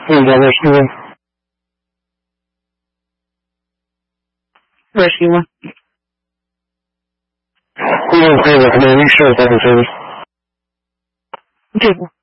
Да, спасибо. Спасибо. Ну, привет, еще там. Чего?